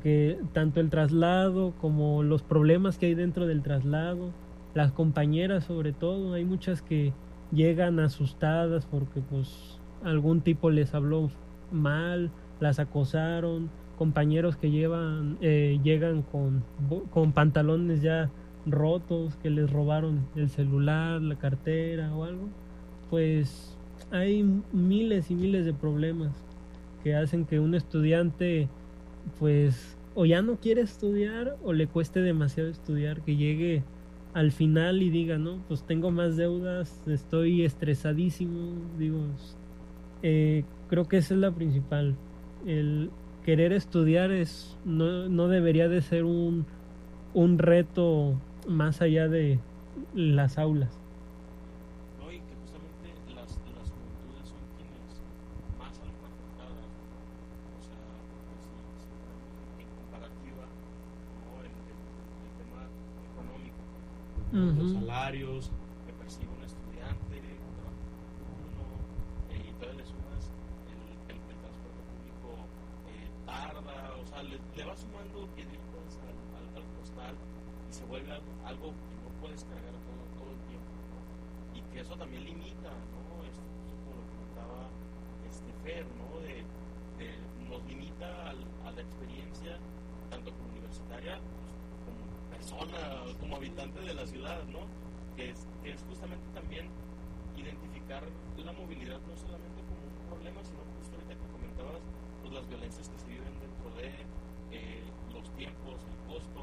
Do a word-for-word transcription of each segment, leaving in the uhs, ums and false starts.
porque tanto el traslado como los problemas que hay dentro del traslado, las compañeras sobre todo, hay muchas que llegan asustadas porque pues algún tipo les habló mal, las acosaron, compañeros que llevan eh, llegan con, con pantalones ya rotos, que les robaron el celular, la cartera o algo, pues hay miles y miles de problemas que hacen que un estudiante pues o ya no quiere estudiar o le cueste demasiado estudiar, que llegue al final y diga, no, pues tengo más deudas, estoy estresadísimo, digo, eh, creo que esa es la principal, el querer estudiar es no, no debería de ser un, un reto más allá de las aulas. No, y que justamente las, las juventudes son quienes más salen afectadas, ¿no? O sea, pues, si, si ponemos en comparativa, ¿no? el, el, el tema económico, ¿no? Uh-huh. Los salarios que percibe un estudiante, un trabajo nocturno, eh, y todavía le sumas el, el, el transporte público eh, tarda, o sea, le, le va sumando piedritas al, al, al costal y se vuelve algo, algo que no puedes cargar todo, todo el tiempo, ¿no? Y que eso también limita, ¿no? Esto, como lo comentaba este Fer, ¿no? De, de, nos limita al, a la experiencia, tanto como universitaria, pues, como persona, como habitante de la ciudad, ¿no? Que es, que es justamente también identificar la movilidad no solamente como un problema, sino justo ahorita que comentabas, pues las violencias que se viven dentro de eh, los tiempos, el costo,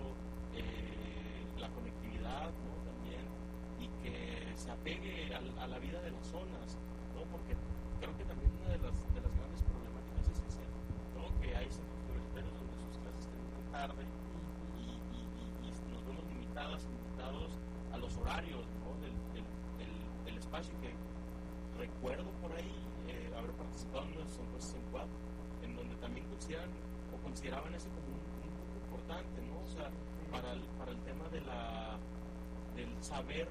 eh, la conectividad, ¿no? También, y que se apegue a, a la vida de las zonas, ¿no? Porque creo que también una de las, de las grandes problemáticas es ese, ¿no? Que hay centros universitarios donde sus clases terminan tarde y, y, y, y nos vemos limitadas, limitados a los horarios, ¿no? del, del, del, del espacio, que recuerdo por ahí eh, haber participado en unas encuestas en Cuap, en donde también consideran o consideraban ese como un, un punto importante, ¿no? O sea, para el, para el tema de la del saber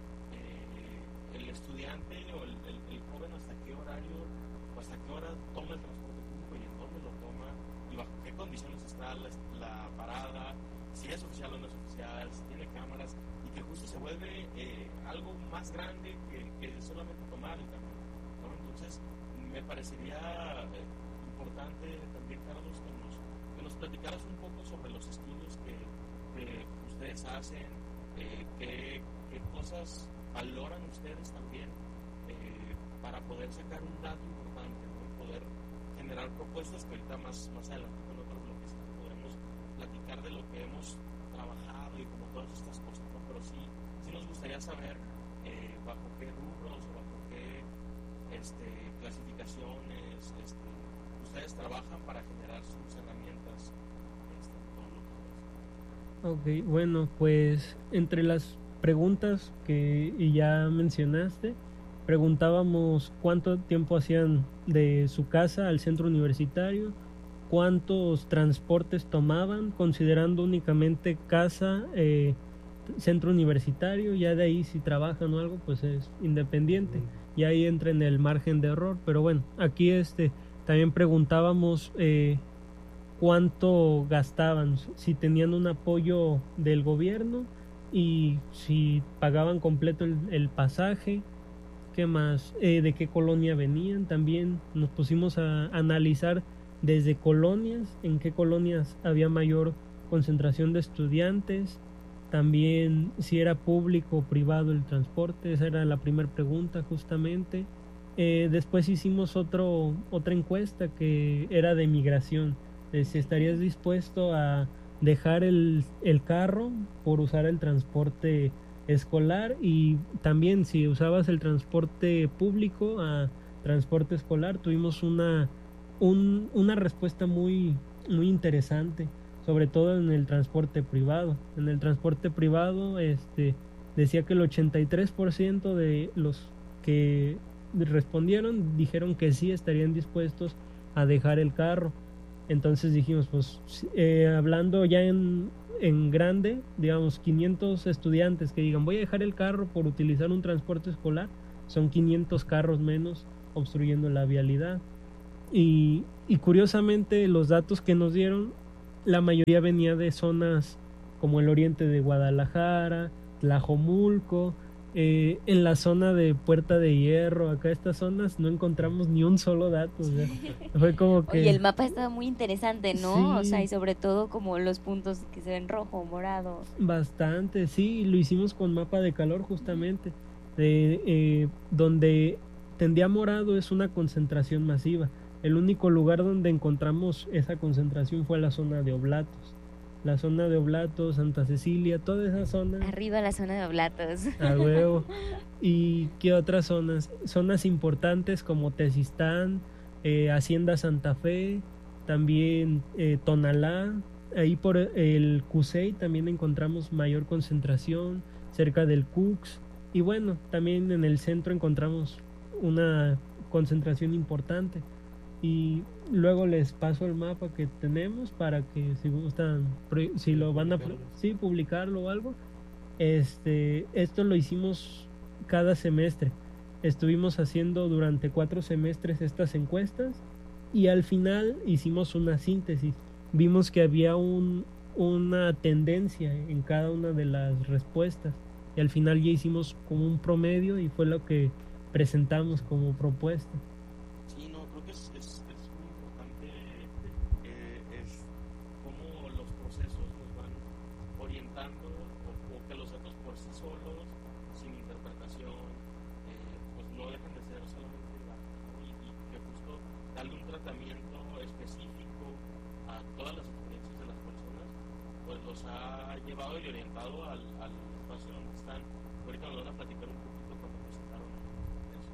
eh, el estudiante o el, el, el joven hasta qué horario o hasta qué hora toma el transporte público y en dónde lo toma y bajo qué condiciones está la, la parada, si es oficial o no es oficial, si tiene cámaras, y que justo se vuelve eh, algo más grande que, que solamente tomar el camino, ¿no? Entonces me parecería eh, importante también, Carlos, que nos, que nos platicaras un poco sobre los estudios que, que ustedes hacen, eh, qué, qué cosas valoran ustedes también eh, para poder sacar un dato importante, ¿no? Y poder generar propuestas que ahorita más, más adelante con otros bloques podremos platicar de lo que hemos trabajado y como todas estas cosas, ¿no? Pero sí, sí nos gustaría saber eh, bajo qué rubros o bajo qué este, clasificaciones este, ustedes trabajan para generar sus herramientas. Este, todo lo que Ok, bueno, pues entre las preguntas que y ya mencionaste, preguntábamos cuánto tiempo hacían de su casa al centro universitario, cuántos transportes tomaban, considerando únicamente casa, eh, centro universitario, ya de ahí si trabajan o algo, pues es independiente, y ahí entra en el margen de error. Pero bueno, aquí este también preguntábamos eh, cuánto gastaban, si tenían un apoyo del gobierno y si pagaban completo el, el pasaje. ¿Qué más? Eh, ¿de qué colonia venían? También nos pusimos a analizar desde colonias, en qué colonias había mayor concentración de estudiantes, también si era público o privado el transporte. Esa era la primera pregunta justamente. Eh, después hicimos otro, otra encuesta que era de migración, eh, si estarías dispuesto a dejar el, el carro por usar el transporte escolar, y también si usabas el transporte público a transporte escolar. Tuvimos una un, una respuesta muy muy interesante, sobre todo en el transporte privado. En el transporte privado este decía que el ochenta y tres por ciento de los que respondieron dijeron que sí estarían dispuestos a dejar el carro. Entonces dijimos, pues eh, hablando ya en en grande, digamos quinientos estudiantes que digan voy a dejar el carro por utilizar un transporte escolar, son quinientos carros menos obstruyendo la vialidad. Y, y curiosamente los datos que nos dieron la mayoría venía de zonas como el oriente de Guadalajara, Tlajomulco, eh, en la zona de Puerta de Hierro, acá estas zonas no encontramos ni un solo dato, o sea, fue como que... Oye, el mapa estaba muy interesante, ¿no? Sí. O sea, y sobre todo como los puntos que se ven rojo, morado. Bastante, sí, lo hicimos con mapa de calor justamente, de, eh, donde tendía morado es una concentración masiva. El único lugar donde encontramos esa concentración fue la zona de Oblatos. La zona de Oblatos, Santa Cecilia, toda esa zona. Arriba la zona de Oblatos. A huevo. ¿Y qué otras zonas? Zonas importantes como Tezistán, eh, Hacienda Santa Fe, también eh, Tonalá. Ahí por el Cusey también encontramos mayor concentración, cerca del Cux. Y bueno, también en el centro encontramos una concentración importante. Y luego les paso el mapa que tenemos para que si gustan, si lo van a sí, publicarlo o algo. Este, esto lo hicimos cada semestre. Estuvimos haciendo durante cuatro semestres estas encuestas y al final hicimos una síntesis. Vimos que había un, una tendencia en cada una de las respuestas y al final ya hicimos como un promedio y fue lo que presentamos como propuesta. Sí, no, creo que es, es, es muy importante eh, es cómo los procesos nos van orientando o, o que los datos por sí solos, sin interpretación, eh, pues no dejan de ser solamente datos, ¿no? y, y que justo darle un tratamiento específico a todas las experiencias de las personas, pues los ha llevado y orientado al, al espacio donde están. Ahorita nos van a platicar un poquito cuando presentaron eso.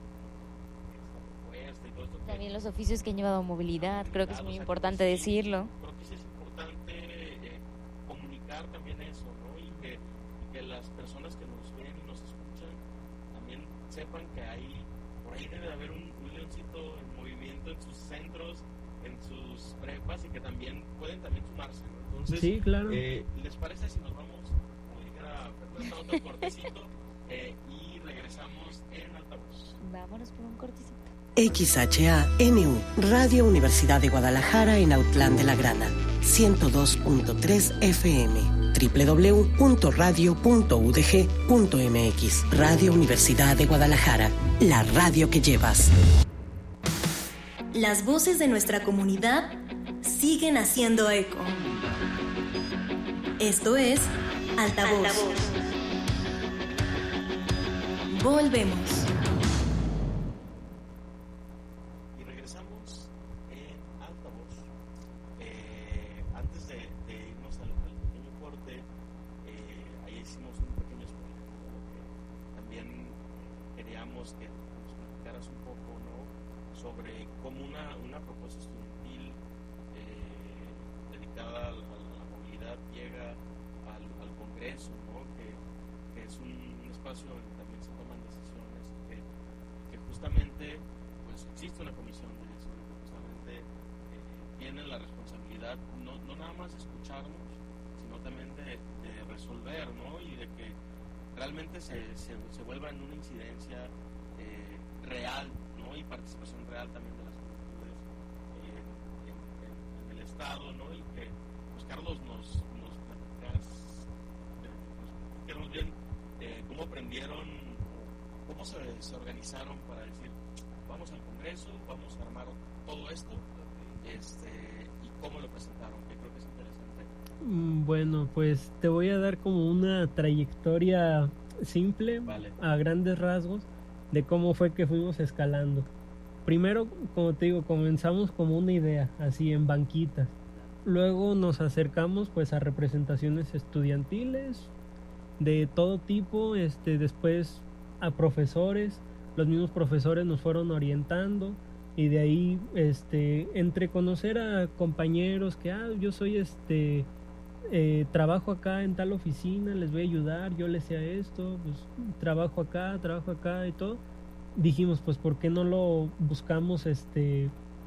Y todo esto que... También los oficios que han llevado a movilidad, creo que es muy o sea, importante sí, decirlo. Creo que sí es importante eh, comunicar también eso, ¿no? Y que, y que las personas que nos ven y nos escuchan también sepan que hay, por ahí debe haber un, un leoncito en movimiento en sus centros, en sus prepas y que también pueden también sumarse, ¿no? Entonces, sí, claro. eh, ¿les parece si nos vamos, como dijera Fernando, a otro cortecito eh, y regresamos en altavoz? Vámonos por un cortecito. X H A N U, Radio Universidad de Guadalajara en Autlán de la Grana, ciento dos punto tres F M, doble u doble u doble u punto radio punto u d g punto m x. Radio Universidad de Guadalajara, la radio que llevas. Las voces de nuestra comunidad siguen haciendo eco. Esto es Altavoz. Altavoz. Volvemos. Y regresamos en altavoz. Eh, antes de, de irnos al, al pequeño corte, eh, ahí hicimos un pequeño spoiler, ¿no? Que también queríamos que nos platicaras un poco, ¿no? Sobre cómo una, una propuesta estudiantil eh, dedicada a, a la movilidad llega al, al Congreso, ¿no? Que, que es un, un espacio donde también se toman decisiones, que, que justamente pues existe una comisión de eso, ¿no? Que justamente eh, tienen la responsabilidad no, no nada más de escucharnos, sino también de, de resolver, ¿no? Y de que realmente se, se, se vuelva en una incidencia eh, real, ¿no? Y participación real también de las juventudes eh, en, en, en el Estado, ¿no? Y que, pues Carlos, nos, nos platicas, eh, nos platicaron bien eh, cómo aprendieron, cómo se, se organizaron para decir, vamos al Congreso, vamos a armar todo esto, este, y cómo lo presentaron, que creo que es interesante. Bueno, pues te voy a dar como una trayectoria simple, Vale. a grandes rasgos, de cómo fue que fuimos escalando. Primero, como te digo, comenzamos como una idea, así en banquitas. Luego nos acercamos pues a representaciones estudiantiles de todo tipo, este, después a profesores. Los mismos profesores nos fueron orientando y de ahí este, entre conocer a compañeros que, ah, yo soy este... Eh, trabajo acá en tal oficina, les voy a ayudar, yo les sé esto, pues trabajo acá, trabajo acá y todo. Dijimos, pues, ¿por qué no lo buscamos este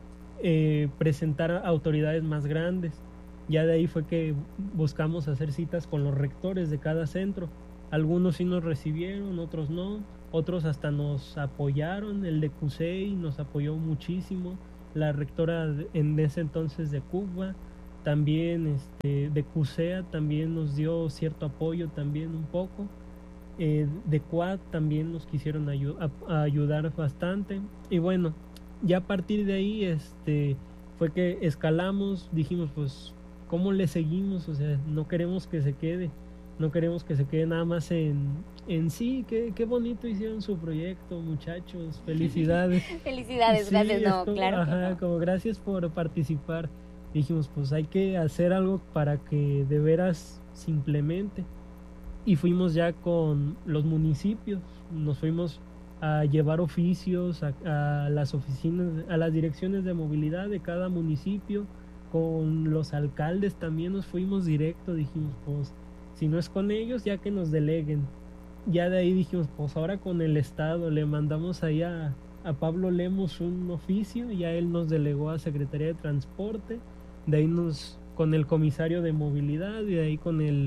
eh, presentar a autoridades más grandes? Ya de ahí fue que buscamos hacer citas con los rectores de cada centro. Algunos sí nos recibieron, otros no, otros hasta nos apoyaron. El de Cusey nos apoyó muchísimo, la rectora en ese entonces de Cuba. también este, de CUSEA también nos dio cierto apoyo también un poco, eh, de Quad también nos quisieron ayu- a, a ayudar bastante, y bueno, ya a partir de ahí este, fue que escalamos, dijimos pues ¿cómo le seguimos? O sea, no queremos que se quede, no queremos que se quede nada más en, en sí, qué, qué bonito hicieron su proyecto, muchachos, felicidades. Felicidades, Sí, gracias, es no, como, claro que ajá, no. como gracias por participar. Dijimos, pues hay que hacer algo para que de veras se implemente. Y fuimos ya con los municipios, nos fuimos a llevar oficios a, a las oficinas, a las direcciones de movilidad de cada municipio, con los alcaldes también nos fuimos directo, dijimos, pues si no es con ellos, ya que nos deleguen. Ya de ahí dijimos, pues ahora con el Estado, le mandamos ahí a, a Pablo Lemos un oficio, y ya él nos delegó a Secretaría de Transporte, de ahí nos con el comisario de movilidad, y de ahí con el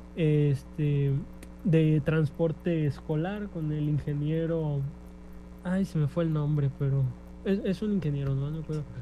este de transporte escolar, con el ingeniero, ay se me fue el nombre, pero es, es un ingeniero, no, no pero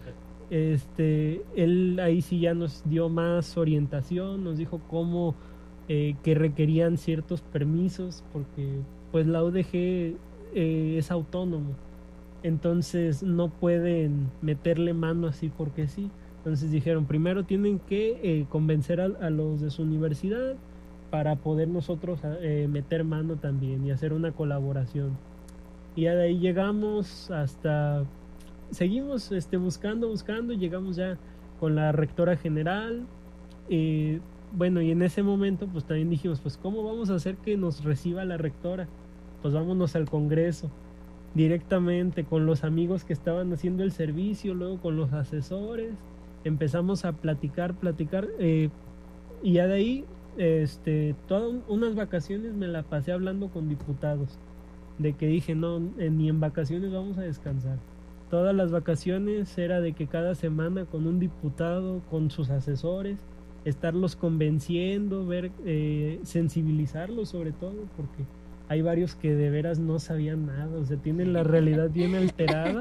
este él ahí sí ya nos dio más orientación, nos dijo cómo eh, que requerían ciertos permisos, porque pues la U D G eh, es autónomo, entonces no pueden meterle mano así porque sí. Entonces dijeron, primero tienen que eh, convencer a, a los de su universidad para poder nosotros eh, meter mano también y hacer una colaboración. Y ya de ahí llegamos hasta, seguimos este, buscando, buscando, y llegamos ya con la rectora general. Eh, bueno, y en ese momento pues también dijimos, pues ¿cómo vamos a hacer que nos reciba la rectora? Pues vámonos al Congreso directamente con los amigos que estaban haciendo el servicio, luego con los asesores. Empezamos a platicar, platicar, eh, y ya de ahí, este, todas unas vacaciones me la pasé hablando con diputados, de que dije, no, eh, ni en vacaciones vamos a descansar. Todas las vacaciones era de que cada semana con un diputado, con sus asesores, estarlos convenciendo, ver, eh, sensibilizarlos sobre todo, porque hay varios que de veras no sabían nada, o sea, tienen la realidad bien alterada.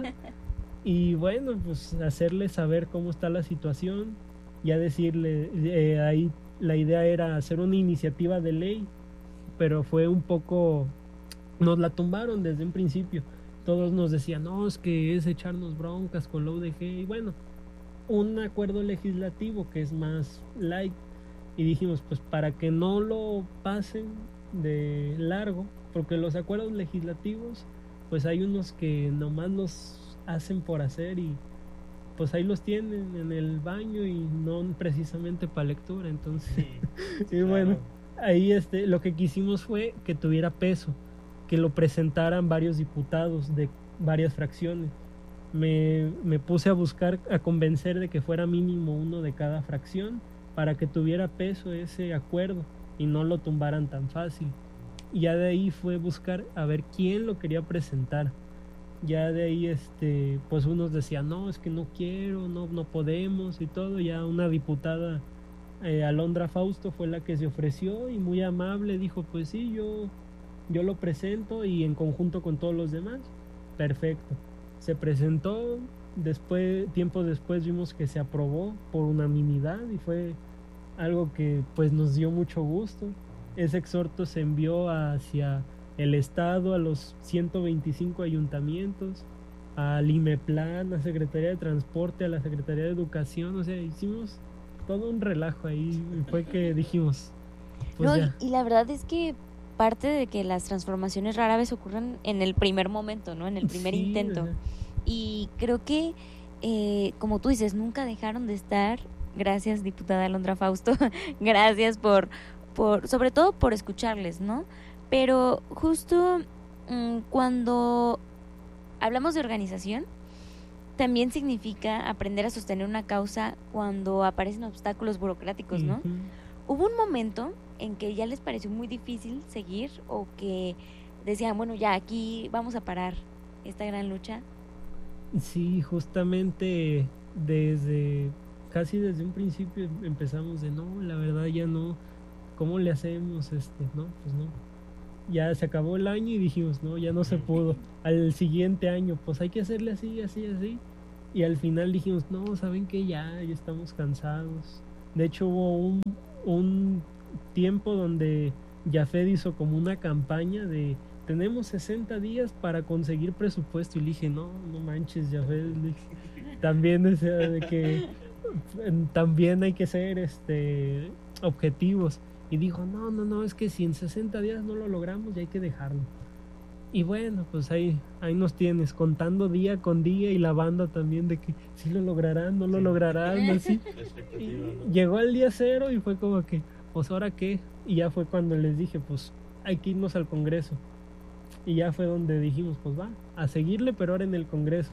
Y bueno, pues hacerles saber cómo está la situación, ya decirle, eh, ahí la idea era hacer una iniciativa de ley, pero fue un poco, nos la tumbaron desde un principio. Todos nos decían, no, es que es echarnos broncas con la U D G, y bueno, un acuerdo legislativo que es más light, y dijimos, pues para que no lo pasen de largo, porque los acuerdos legislativos, pues hay unos que nomás los hacen por hacer, y pues ahí los tienen en el baño y no precisamente para lectura, entonces Sí, y claro. bueno, ahí este lo que quisimos fue que tuviera peso, que lo presentaran varios diputados de varias fracciones. Me, me puse a buscar, a convencer de que fuera mínimo uno de cada fracción para que tuviera peso ese acuerdo y no lo tumbaran tan fácil. Y ya de ahí fue buscar a ver quién lo quería presentar. Ya de ahí este pues unos decían, no, es que no quiero, no, no podemos y todo. Ya una diputada, eh, Alondra Fausto, fue la que se ofreció y muy amable dijo, pues sí, yo, yo lo presento y en conjunto con todos los demás. Perfecto. Se presentó, después, tiempo después vimos que se aprobó por unanimidad y fue algo que pues nos dio mucho gusto. Ese exhorto se envió hacia el Estado, a los ciento veinticinco ayuntamientos, al IMEPLAN, a Secretaría de Transporte, a la Secretaría de Educación, o sea, hicimos todo un relajo ahí, y fue que dijimos, pues No, y, ya. y la verdad es que parte de que las transformaciones rara vez ocurren en el primer momento, ¿no? En el primer Sí, intento. o sea, Y creo que, eh, como tú dices, nunca dejaron de estar. Gracias, diputada Alondra Fausto. Gracias por, por, sobre todo por escucharles, ¿no? Pero justo mmm, cuando hablamos de organización, también significa aprender a sostener una causa cuando aparecen obstáculos burocráticos, ¿no? ujú. ¿Hubo un momento en que ya les pareció muy difícil seguir o que decían, bueno, ya aquí vamos a parar esta gran lucha? Sí, justamente desde, casi desde un principio empezamos de no, la verdad ya no, ¿cómo le hacemos este? No, pues no. Ya se acabó el año y dijimos, no, ya no se pudo. Al siguiente año, pues hay que hacerle así, así, así. Y al final dijimos, no, ¿saben qué? Ya, ya estamos cansados. De hecho hubo un, un tiempo donde Jafet hizo como una campaña de tenemos sesenta días para conseguir presupuesto, y le dije, no, no manches, Jafet, también, o sea, de que también hay que ser este objetivos. Y dijo, no, no, no, es que si en sesenta días no lo logramos, ya hay que dejarlo. Y bueno, pues ahí, ahí nos tienes, contando día con día, y la banda también de que si lo lograrán, no lo sí. lograrán, así. ¿No? Llegó el día cero y fue como que, pues ahora qué, y ya fue cuando les dije, pues hay que irnos al Congreso. Y ya fue donde dijimos, pues va, a seguirle, pero ahora en el Congreso.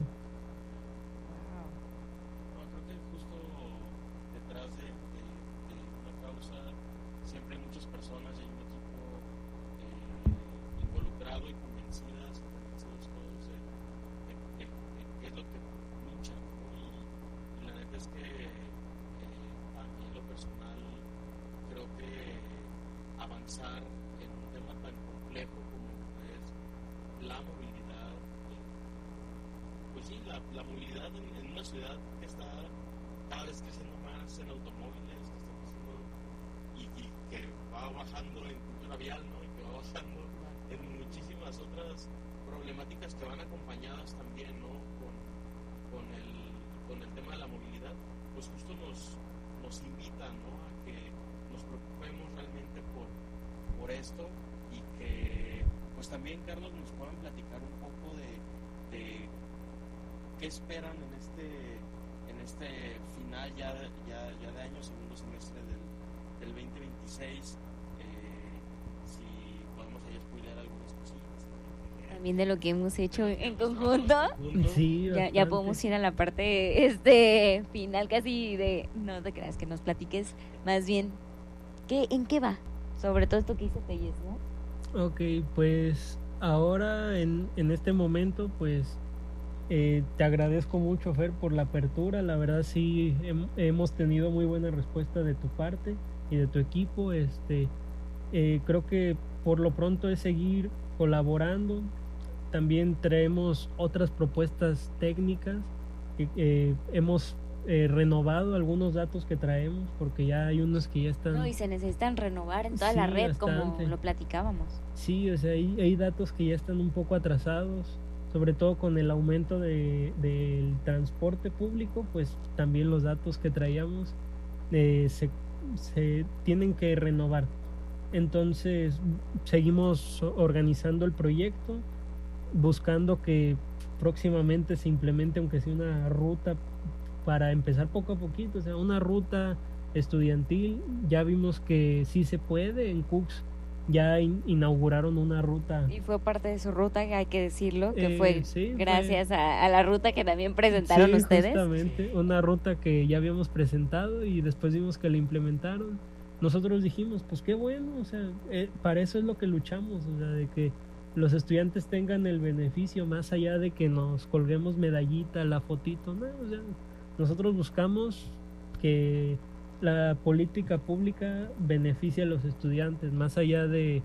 Carlos, nos puedan platicar un poco de, de qué esperan en este en este final ya, ya, ya de año, segundo semestre del, del veinte veintiséis, eh, si podemos ahí spoilear algunas cositas. También de lo que hemos hecho en conjunto. Sí, ya, ya podemos ir a la parte este final casi de, no te creas, que nos platiques más bien ¿qué, en qué va, sobre todo esto que hizo Telles, ¿no? Ok, pues ahora en, en este momento pues eh, te agradezco mucho, Fer, por la apertura. La verdad sí hem, hemos tenido muy buena respuesta de tu parte y de tu equipo. Este eh, creo que por lo pronto es seguir colaborando. También traemos otras propuestas técnicas. Eh, hemos eh, renovado algunos datos que traemos, porque ya hay unos que ya están... No, y se necesitan renovar en toda sí, la red, bastante. Como lo platicábamos. Sí, o sea, hay, hay datos que ya están un poco atrasados, sobre todo con el aumento de, del transporte público, pues también los datos que traíamos eh, se, se tienen que renovar. Entonces seguimos organizando el proyecto, buscando que próximamente se implemente, aunque sea una ruta, para empezar poco a poquito, o sea, una ruta estudiantil. Ya vimos que sí se puede. En Cooks ya in- inauguraron una ruta. Y fue parte de su ruta, hay que decirlo, que eh, fue sí, gracias fue... A, a la ruta que también presentaron sí, ustedes. Justamente, una ruta que ya habíamos presentado y después vimos que la implementaron. Nosotros dijimos, pues qué bueno, o sea, eh, para eso es lo que luchamos, o sea, de que los estudiantes tengan el beneficio, más allá de que nos colguemos medallita, la fotito, no, o sea, nosotros buscamos que la política pública beneficie a los estudiantes, más allá de,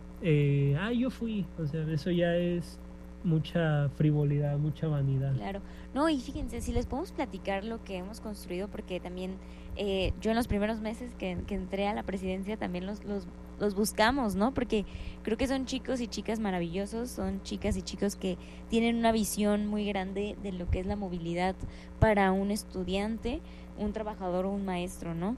eh, ah, yo fui, o sea, eso ya es mucha frivolidad, mucha vanidad. Claro, no, y fíjense, si les podemos platicar lo que hemos construido, porque también eh, yo en los primeros meses que, que entré a la presidencia también los, los, los buscamos, ¿no? Porque creo que son chicos y chicas maravillosos, son chicas y chicos que tienen una visión muy grande de lo que es la movilidad para un estudiante, un trabajador o un maestro, ¿no?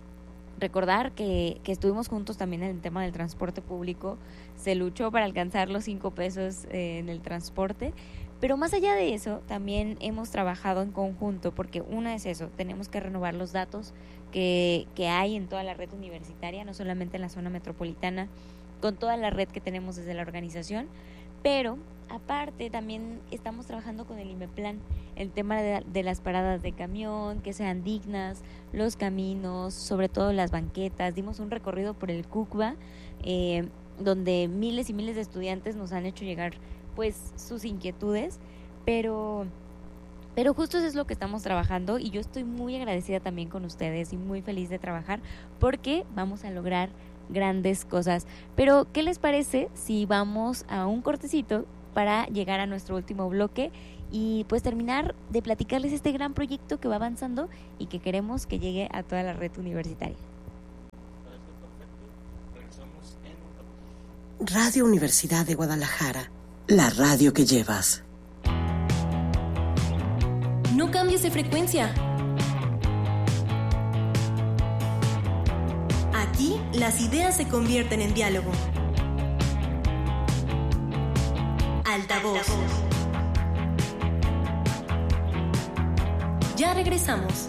Recordar que, que estuvimos juntos también en el tema del transporte público, se luchó para alcanzar los cinco pesos eh, en el transporte, pero más allá de eso también hemos trabajado en conjunto, porque una es eso, tenemos que renovar los datos que, que hay en toda la red universitaria, no solamente en la zona metropolitana, con toda la red que tenemos desde la organización, pero aparte también estamos trabajando con el IMEPLAN, el tema de, de las paradas de camión, que sean dignas, los caminos, sobre todo las banquetas. Dimos un recorrido por el CUCBA, eh, donde miles y miles de estudiantes nos han hecho llegar pues sus inquietudes, pero pero justo eso es lo que estamos trabajando, y yo estoy muy agradecida también con ustedes y muy feliz de trabajar, porque vamos a lograr grandes cosas. Pero ¿qué les parece si vamos a un cortecito para llegar a nuestro último bloque y pues terminar de platicarles este gran proyecto que va avanzando y que queremos que llegue a toda la red universitaria. Radio Universidad de Guadalajara, la radio que llevas. No cambies de frecuencia. Aquí las ideas se convierten en diálogo. Altavoz. Ya regresamos.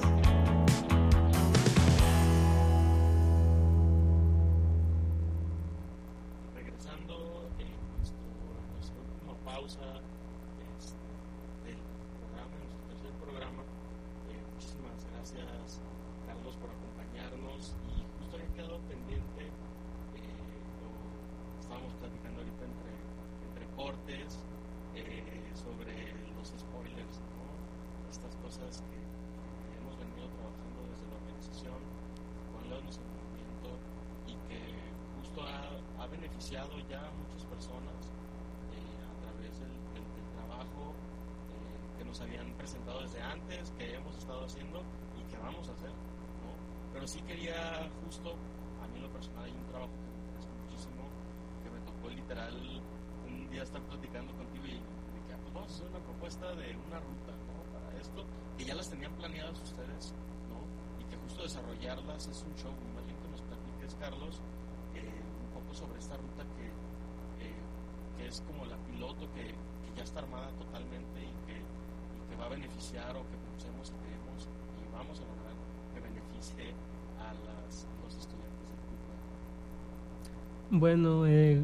Regresando en nuestro, nuestra última pausa este, del programa, en nuestro tercer programa, eh, muchísimas gracias, Carlos, por acompañarnos. Y justo había quedado pendiente, eh, lo estábamos platicando ahorita entre, entre cortes, eh, sobre los spoilers, ¿no? Estas cosas que hemos venido trabajando desde la organización con Leones en Movimiento y que justo ha, ha beneficiado ya a muchas personas eh, a través del, del, del trabajo eh, que nos habían presentado desde antes, que hemos estado haciendo y que vamos a hacer, ¿no? Pero sí quería justo, a mí en lo personal hay un trabajo que me interesa muchísimo, que me tocó literal un día estar platicando contigo y de que pues vamos a hacer una propuesta de una ruta, ¿no? Para esto, que ya las tenían planeadas ustedes, ¿no? Y que justo desarrollarlas es un show. Más bien que nos platiques, Carlos, eh, un poco sobre esta ruta que, eh, que es como la piloto que, que ya está armada totalmente y que, y que va a beneficiar o que pensemos que queremos y vamos a lograr que beneficie a las, los estudiantes del grupo. Bueno, eh,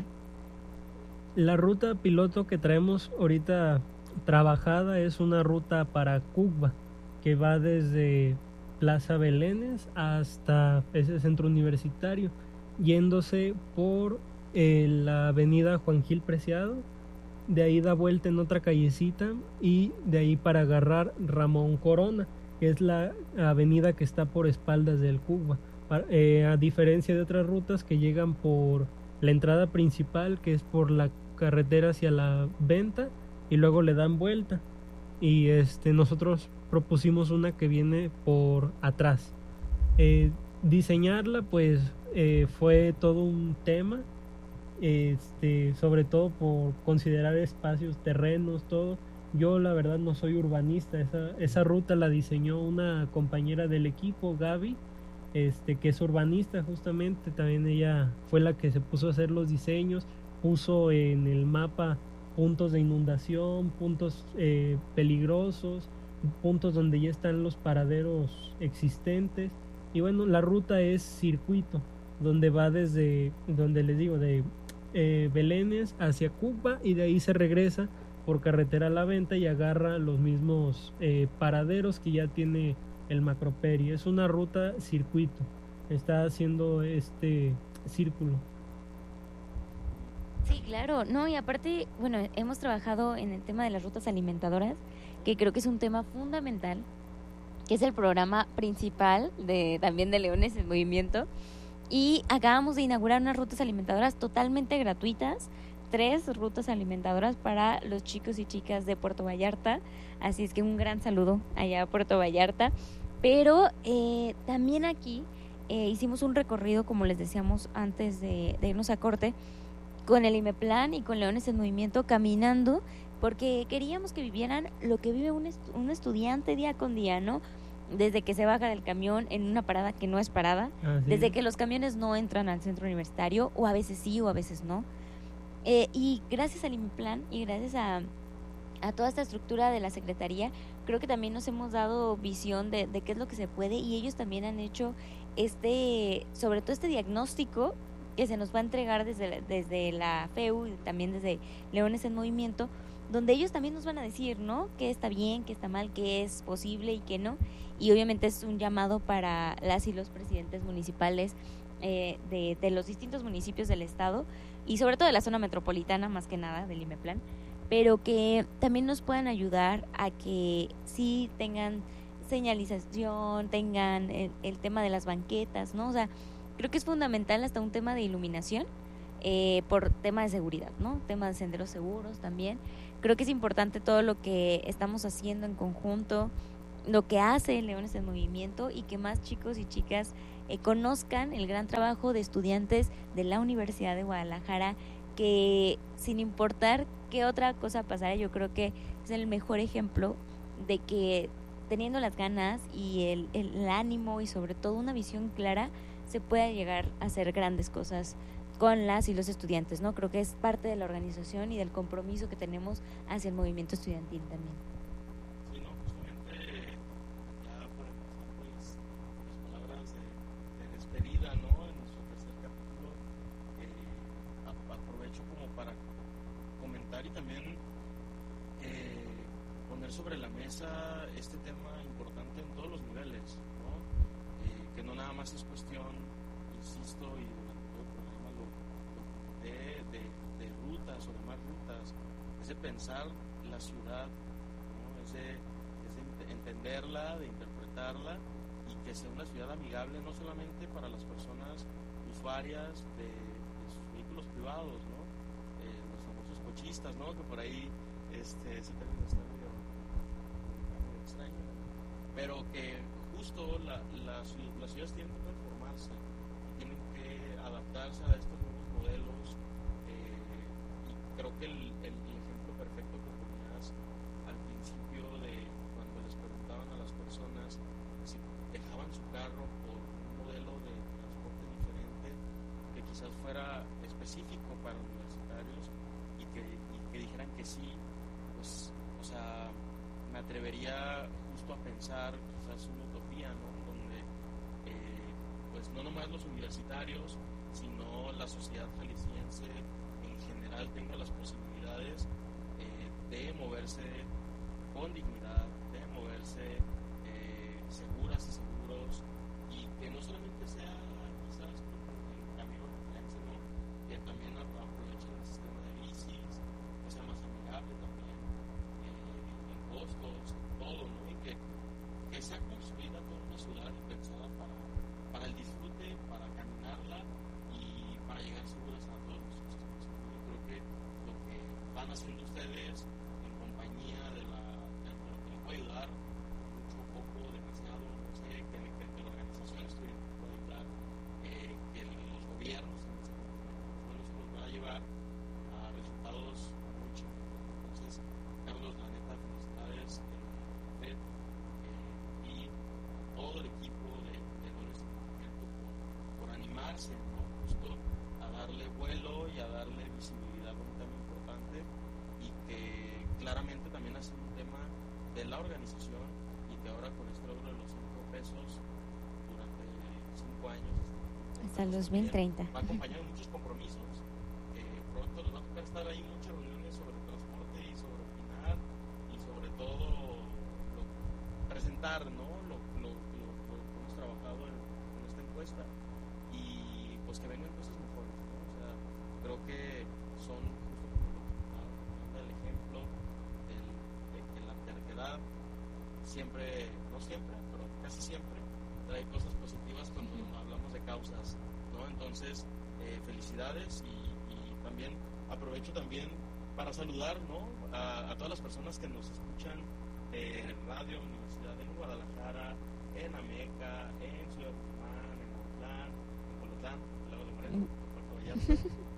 la ruta piloto que traemos ahorita trabajada es una ruta para Cucba, que va desde Plaza Belénes hasta ese centro universitario, yéndose por eh, la avenida Juan Gil Preciado, de ahí da vuelta en otra callecita y de ahí para agarrar Ramón Corona, que es la avenida que está por espaldas del Cucba, eh, a diferencia de otras rutas que llegan por la entrada principal, que es por la carretera hacia la Venta, y luego le dan vuelta, y este nosotros propusimos una que viene por atrás. Eh, diseñarla pues eh, fue todo un tema, este, sobre todo por considerar espacios, terrenos, todo. Yo la verdad no soy urbanista, esa, esa ruta la diseñó una compañera del equipo, Gaby, este, que es urbanista justamente, también ella fue la que se puso a hacer los diseños, puso en el mapa puntos de inundación, puntos eh, peligrosos, puntos donde ya están los paraderos existentes, y bueno, la ruta es circuito, donde va desde, donde les digo, de eh, Belénes hacia Cucba, y de ahí se regresa por carretera a la Venta y agarra los mismos eh, paraderos que ya tiene el Macroperi. Es una ruta circuito, está haciendo este círculo. Sí, claro, no, y aparte, bueno, hemos trabajado en el tema de las rutas alimentadoras, que creo que es un tema fundamental, que es el programa principal de también de Leones en Movimiento, y acabamos de inaugurar unas rutas alimentadoras totalmente gratuitas, tres rutas alimentadoras para los chicos y chicas de Puerto Vallarta, así es que un gran saludo allá a Puerto Vallarta, pero eh, también aquí eh, hicimos un recorrido, como les decíamos antes de, de irnos a corte, con el IMEPLAN y con Leones en Movimiento, caminando, porque queríamos que vivieran lo que vive un, est- un estudiante día con día, ¿no? Desde que se baja del camión en una parada que no es parada, Así desde es. que los camiones no entran al centro universitario, o a veces sí o a veces no. Eh, y gracias al IMEPLAN y gracias a, a toda esta estructura de la Secretaría, creo que también nos hemos dado visión de, de qué es lo que se puede, y ellos también han hecho este, sobre todo este diagnóstico que se nos va a entregar desde la, desde la F E U y también desde Leones en Movimiento, donde ellos también nos van a decir, ¿no?, qué está bien, qué está mal, qué es posible y qué no. Y obviamente es un llamado para las y los presidentes municipales eh, de, de los distintos municipios del estado y sobre todo de la zona metropolitana, más que nada del IMEPLAN, pero que también nos puedan ayudar a que sí tengan señalización, tengan el, el tema de las banquetas, ¿no? O sea, creo que es fundamental hasta un tema de iluminación, eh, por tema de seguridad, ¿no? Tema de senderos seguros también. Creo que es importante todo lo que estamos haciendo en conjunto, lo que hace Leones en Movimiento, y que más chicos y chicas eh, conozcan el gran trabajo de estudiantes de la Universidad de Guadalajara, que sin importar qué otra cosa pasara, yo creo que es el mejor ejemplo de que teniendo las ganas y el, el ánimo y sobre todo una visión clara, se puede llegar a hacer grandes cosas con las y los estudiantes, ¿no? Creo que es parte de la organización y del compromiso que tenemos hacia el movimiento estudiantil también. Sí, no, justamente ya para empezar, pues, las palabras de, de despedida, ¿no? En nuestro tercer capítulo, eh, a- aprovecho como para comentar y también eh, poner sobre la mesa este tema importante en todos los niveles, ¿no? Eh, que no nada más es cuestión, insisto, y durante todo el programa lo, lo comenté, de, de rutas o de más rutas, es de pensar la ciudad, ¿no? Es de, es de ent- entenderla, de interpretarla, y que sea una ciudad amigable no solamente para las personas usuarias de, de sus vehículos privados, ¿no? Eh, los famosos cochistas, ¿no? Que por ahí este, ese término está medio, medio extraño, pero que justo la, la, ciu- las ciudades tienen que transformarse, tienen que adaptarse a estos nuevos modelos, eh, y creo que el, el, el ejemplo perfecto que ponías al principio de cuando les preguntaban a las personas si dejaban su carro por un modelo de transporte diferente que quizás fuera específico para universitarios, y que, y que dijeran que sí, pues, o sea, me atrevería justo a pensar quizás una utopía, ¿no? Donde eh, pues no nomás los universitarios, sino la sociedad jalisciense en general tenga las posibilidades eh, de moverse con dignidad, de moverse eh, seguras y seguros, y que no solamente sea quizás en camino reflex, ¿no? Que también aprovechen el sistema de bicis, que sea más amigable también, eh, en costos, todo, ¿no? Y que, que sea construida toda una ciudad y pensada para, para el disfrute, para caminarla y para llegar seguras a todos los sitios, ¿no? Yo creo que lo que van haciendo ustedes en compañía de la, de lo que les puede ayudar mucho, poco, demasiado, no sé, que, que, que la organización estudiantil puede ayudar, eh, que los gobiernos en este momento nos va a llevar a resultados muy chingones. Entonces, Carlos, la neta, felicidades eh, eh, y a todo el equipo de, de Leones en Movimiento por, por animarse, ¿no? Justo a darle vuelo y a darle visibilidad a un tema importante, y que claramente también ha sido un tema de la organización, y que ahora con este logro de los cinco pesos durante cinco años Hasta el dos mil treinta. va acompañado de muchos compromisos. Eh, pronto les va a tocar estar ahí muchas reuniones sobre transporte y sobre opinar, y sobre todo lo, presentar, ¿no? lo, lo, lo, lo que hemos trabajado en, en esta encuesta, y pues que vengan cosas mejores, ¿no? O sea, creo que son justo como lo que comentaba, el ejemplo del, de que la terquedad siempre, no siempre, pero casi siempre trae cosas positivas cuando uh-huh. hablamos de causas, ¿no? Entonces, eh, felicidades, y, y también aprovecho también para saludar, ¿no? a, a todas las personas que nos escuchan en Radio Universidad de Guadalajara, en Ameca, en Ciudad Guzmán, en Autlán, en Colotlán, Lago de Moreno, en Puerto Vallarta,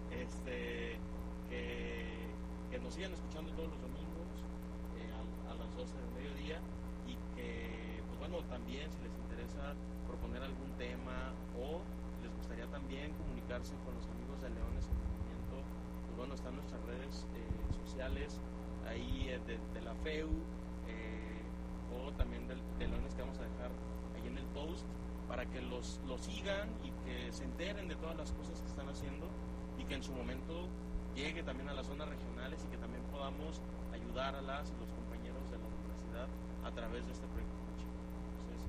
este, que, que nos sigan escuchando todos los domingos eh, a, a las doce del mediodía, y que, pues bueno, también si les interesa proponer algún tema o les gustaría también comunicarse con los amigos de Leones en Movimiento, pues bueno, están nuestras redes eh, sociales ahí eh, de, de la F E U, eh, o también de, de Leones, que vamos a dejar ahí en el post, para que los, los sigan y que se enteren de todas las cosas que están haciendo, y que en su momento llegue también a las zonas regionales, y que también podamos ayudar a las y los compañeros de la universidad a través de este proyecto. Entonces,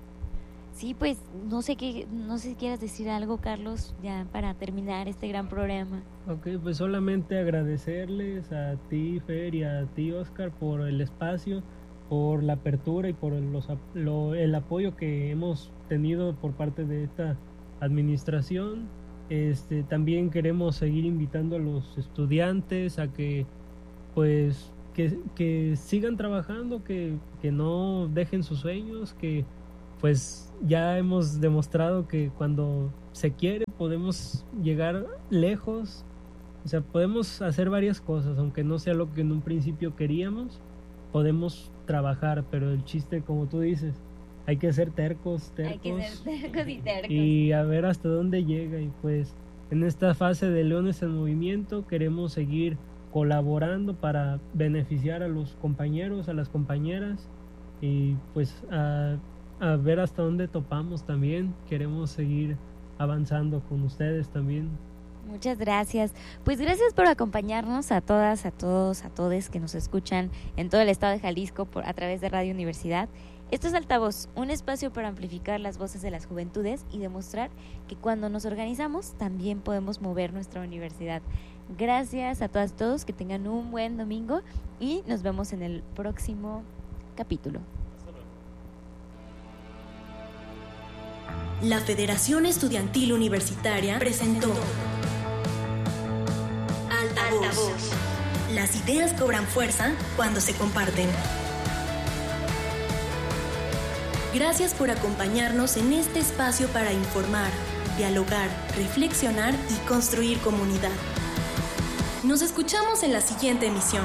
sí, pues no sé qué, no sé si quieras decir algo, Carlos, ya para terminar este gran programa. Ok, pues solamente agradecerles a ti, Fer, y a ti, Oscar, por el espacio, por la apertura y por los, lo, el apoyo que hemos tenido por parte de esta administración. Este, también queremos seguir invitando a los estudiantes a que pues que, que sigan trabajando, que, que no dejen sus sueños, que pues ya hemos demostrado que cuando se quiere podemos llegar lejos, o sea, podemos hacer varias cosas, aunque no sea lo que en un principio queríamos, podemos trabajar, pero el chiste, como tú dices, hay que ser tercos, tercos, Hay que ser tercos y tercos. y a ver hasta dónde llega. Y pues en esta fase de Leones en Movimiento queremos seguir colaborando para beneficiar a los compañeros, a las compañeras, y pues a, a ver hasta dónde topamos también. Queremos seguir avanzando con ustedes también. Muchas gracias. Pues gracias por acompañarnos a todas, a todos, a todes que nos escuchan en todo el estado de Jalisco por, a través de Radio Universidad. Esto es Altavoz, un espacio para amplificar las voces de las juventudes y demostrar que cuando nos organizamos también podemos mover nuestra universidad. Gracias a todas y todos, que tengan un buen domingo y nos vemos en el próximo capítulo. La Federación Estudiantil Universitaria presentó Altavoz. Altavoz. Las ideas cobran fuerza cuando se comparten. Gracias por acompañarnos en este espacio para informar, dialogar, reflexionar y construir comunidad. Nos escuchamos en la siguiente emisión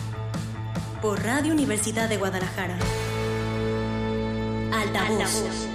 por Radio Universidad de Guadalajara. Altavoz. Altavoz.